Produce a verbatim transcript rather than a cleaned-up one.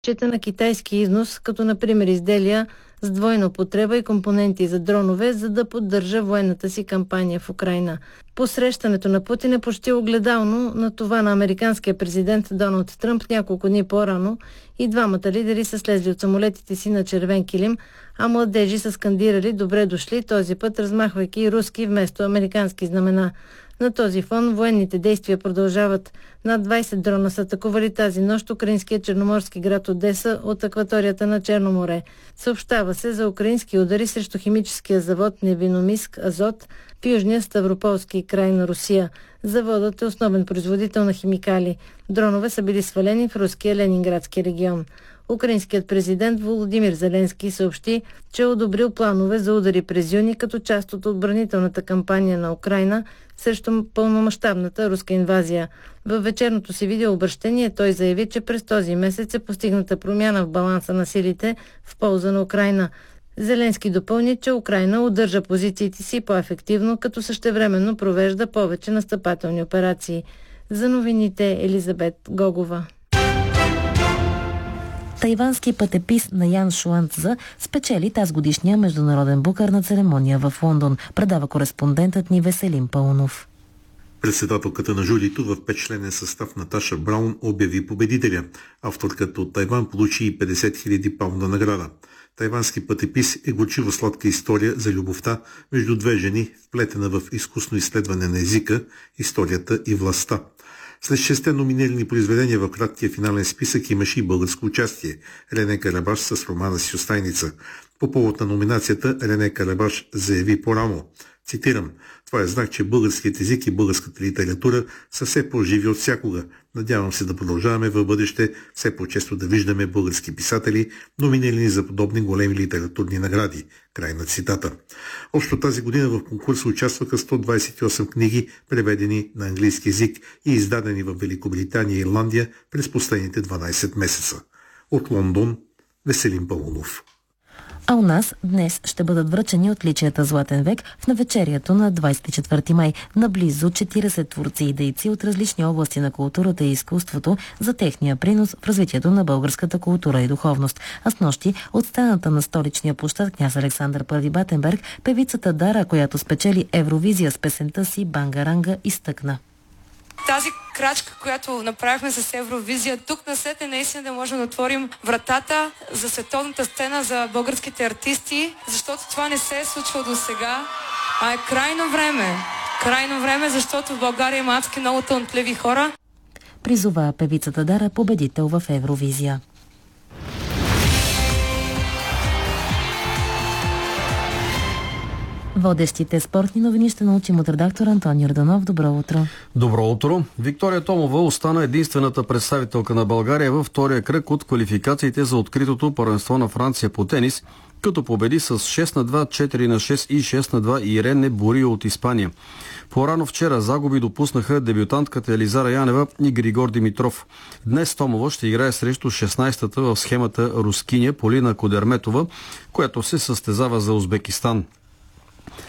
Чета на китайски износ, като например изделия с двойна употреба и компоненти за дронове, за да поддържа военната си кампания в Украйна. Посрещането на Путин е почти огледално на това на американския президент Доналд Тръмп няколко дни по-рано и двамата лидери са слезли от самолетите си на червен килим, а младежи са скандирали "добре дошли", този път размахвайки руски вместо американски знамена. На този фон военните действия продължават. Над двайсет дрона са атакували тази нощ украинския черноморски град Одеса от акваторията на Черно море. Съобщава се за украински удари срещу химическия завод Невиномиск Азот в южния Ставрополски край на Русия. Заводът е основен производител на химикали. Дронове са били свалени в руския Ленинградски регион. Украинският президент Володимир Зеленски съобщи, че е одобрил планове за удари през юни като част от отбранителната кампания на Украйна срещу пълномащабната руска инвазия. Във вечерното си видеообращение той заяви, че през този месец е постигната промяна в баланса на силите в полза на Украйна. Зеленски допълни, че Украйна удържа позициите си по-ефективно, като същевременно провежда повече настъпателни операции. За новините Елизабет Гогова. Тайвански пътепис на Ян Шуанцза спечели тазгодишния международен букър на церемония в Лондон, предава кореспондентът ни Веселин Паунов. Председателката на журито в петчленен състав Наташа Браун обяви победителя. Авторката от Тайван получи и петдесет хиляди паунда награда. Тайвански пътепис е горчиво сладка история за любовта между две жени, вплетена в изкусно изследване на езика, историята и властта. След шесте номинирани произведения в краткия финален списък имаше и българско участие. Рене Карабаш с романа си "Остайница". По повод на номинацията Рене Карабаш заяви по-рано, цитирам: "Това е знак, че българският език и българската литература са все по-живи от всякога. Надявам се да продължаваме в бъдеще все по-често да виждаме български писатели, номинирани за подобни големи литературни награди." Край на цитата. Общо тази година в конкурса участваха сто двайсет и осем книги, преведени на английски език и издадени в Великобритания и Ирландия през последните дванайсет месеца. От Лондон, Веселин Паунов. А у нас днес ще бъдат връчени отличията "Златен век" в навечерието на двайсет и четвърти май на близо четирийсет творци и дейци от различни области на културата и изкуството за техния принос в развитието на българската култура и духовност. А снощи от сцената на столичния площад Княз Александър Първи Батенберг певицата Дара, която спечели Евровизия с песента си "Бангаранга", изтъкна: Тази крачка, която направихме с Евровизия, тук насетне наистина да можем да отворим вратата за световната сцена за българските артисти, защото това не се е случвало до сега, а е крайно време. Крайно време, защото в България има адски много талантливи хора. Призова певицата Дара победител в Евровизия. Водещите спортни новини ще научим от редактор Антони Йорданов. Добро утро. Добро утро. Виктория Томова остана единствената представителка на България във втория кръг от квалификациите за откритото първенство на Франция по тенис, като победи с шест на два, четири на шест и шест на два Ирене Борио от Испания. По-рано вчера загуби допуснаха дебютантката Елизара Янева и Григор Димитров. Днес Томова ще играе срещу шестнайсета в схемата рускиня Полина Кодерметова, която се състезава за Узбекистан.